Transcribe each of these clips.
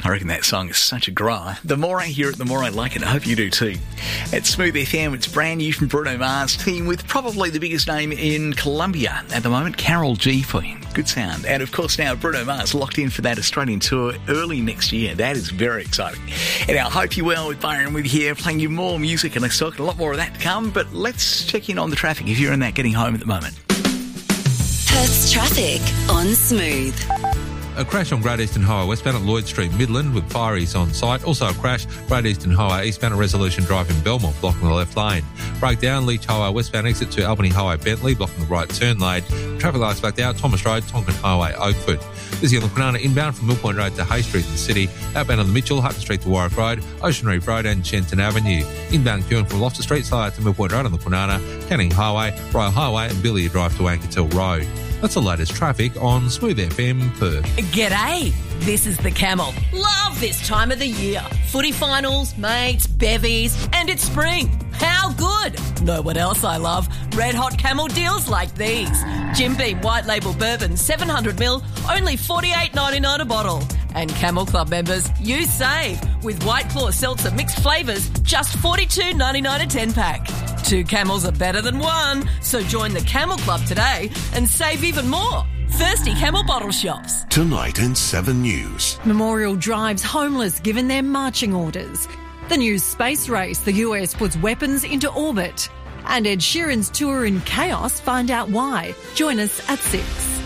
I reckon that song is such a grower. The more I hear it, the more I like it. I hope you do too. At Smooth FM, it's brand new from Bruno Mars, team with probably the biggest name in Colombia at the moment, Karol G for him. Good sound. And of course now Bruno Mars locked in for that Australian tour early next year. That is very exciting. And I hope you're well with Byron with here, playing you more music, and let's talk a lot more of that to come. But let's check in on the traffic if you're in that getting home at the moment. Perth's traffic on Smooth. A crash on Great Eastern Highway westbound at Lloyd Street, Midland, with fireys on site. Also a crash, Great Eastern Highway eastbound at Resolution Drive in Belmont, blocking the left lane. Breakdown, Leach Highway westbound exit to Albany Highway, Bentley, blocking the right turn lane. Traffic lights blacked out, Thomas Road, Tonkin Highway, Oakford. This is on the Kwinana inbound from Mill Point Road to Hay Street in the city. Outbound on the Mitchell, Hutton Street to Warwick Road, Ocean Reef Road and Shenton Avenue. Inbound queuing from Loftus Street, slide out to Mill Point Road on the Kwinana, Canning Highway, Royal Highway and Billy Drive to Anketil Road. That's the latest traffic on Smooth FM Perth. G'day, this is the Camel. Love this time of the year. Footy finals, mates, bevies, and it's spring. How good? Know what else I love? Red hot Camel deals like these. Jim Beam White Label Bourbon 700ml, only $48.99 a bottle. And Camel Club members, you save with White Claw Seltzer mixed flavours, just $42.99 a 10-pack. 2 Camels are better than one, so join the Camel Club today and save even more. Thirsty Camel bottle shops. Tonight in 7 News. Memorial drives homeless given their marching orders. The new space race, the US puts weapons into orbit. And Ed Sheeran's tour in chaos, find out why. Join us at 6.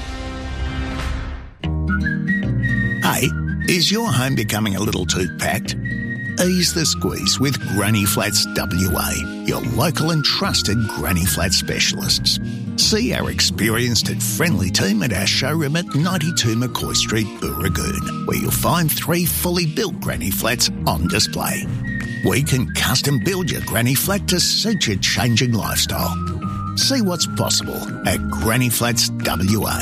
Hey, is your home becoming a little too packed? Ease the squeeze with Granny Flats WA, your local and trusted Granny Flat specialists. See our experienced and friendly team at our showroom at 92 McCoy Street, Booragoon, where you'll find 3 fully built Granny Flats on display. We can custom build your Granny Flat to suit your changing lifestyle. See what's possible at Granny Flats WA.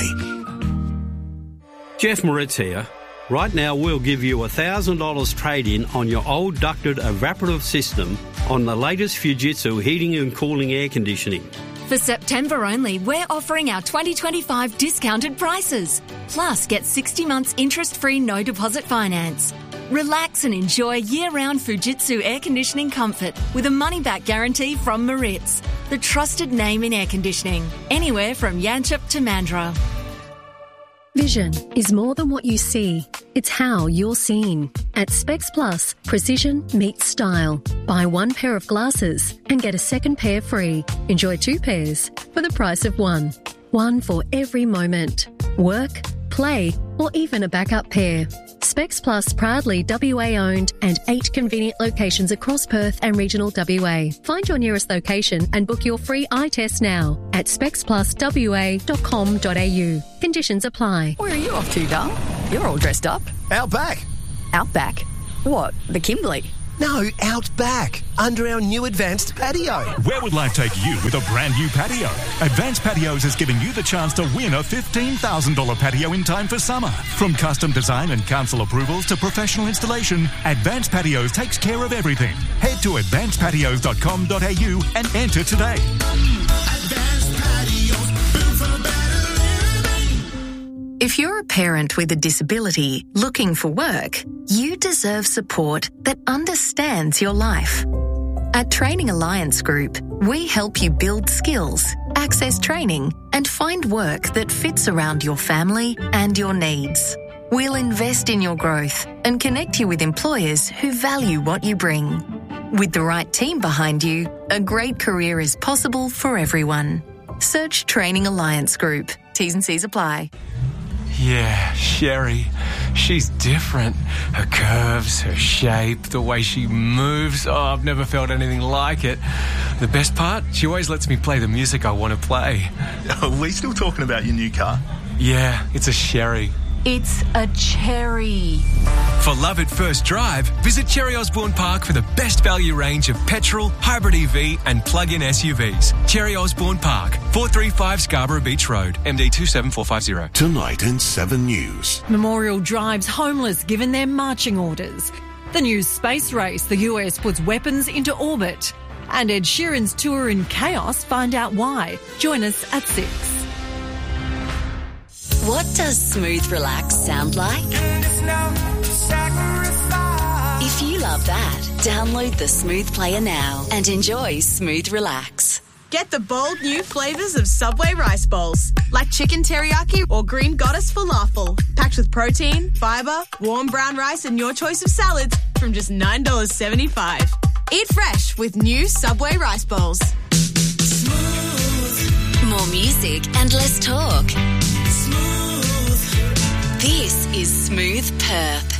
Jeff Moritz here. Right now, we'll give you $1,000 trade-in on your old ducted evaporative system on the latest Fujitsu heating and cooling air conditioning. For September only, we're offering our 2025 discounted prices. Plus, get 60 months interest-free no deposit finance. Relax and enjoy year-round Fujitsu air conditioning comfort with a money-back guarantee from Moritz, the trusted name in air conditioning, anywhere from Yanchep to Mandurah. Vision is more than what you see. It's how you're seen. At Specs Plus, precision meets style. Buy 1 pair of glasses and get a second pair free. Enjoy 2 pairs for the price of 1. 1 for every moment. Work, play, or even a backup pair. Specs Plus proudly WA-owned and 8 convenient locations across Perth and regional WA. Find your nearest location and book your free eye test now at specspluswa.com.au. Conditions apply. Where are you off to, darling? You're all dressed up. Out back. Out back? What, the Kimberley? No, out back, under our new Advanced Patio. Where would life take you with a brand new patio? Advanced Patios is giving you the chance to win a $15,000 patio in time for summer. From custom design and council approvals to professional installation, Advanced Patios takes care of everything. Head to advancedpatios.com.au and enter today. Advanced Patios, built for better living. If you're a parent with a disability looking for work, you deserve support that understands your life. At Training Alliance Group, we help you build skills, access training, and find work that fits around your family and your needs. We'll invest in your growth and connect you with employers who value what you bring. With the right team behind you, a great career is possible for everyone. Search Training Alliance Group. T's and C's apply. Yeah, Sherry. She's different. Her curves, her shape, the way she moves. Oh, I've never felt anything like it. The best part? She always lets me play the music I want to play. Are we still talking about your new car? Yeah, it's a Sherry. It's a cherry. For love at first drive, visit Cherry Osborne Park for the best value range of petrol, hybrid EV and plug-in SUVs. Cherry Osborne Park, 435 Scarborough Beach Road, MD 27450. Tonight in 7 News. Memorial drives homeless given their marching orders. The new space race, the US puts weapons into orbit. And Ed Sheeran's tour in chaos, find out why. Join us at 6. What does smooth relax sound like? love that. Download the Smooth Player now and enjoy Smooth Relax. Get the bold new flavours of Subway rice bowls, like chicken teriyaki or green goddess falafel, packed with protein, fibre, warm brown rice and your choice of salads from just $9.75. Eat fresh with new Subway rice bowls. More music and less talk. This is Smooth Perth.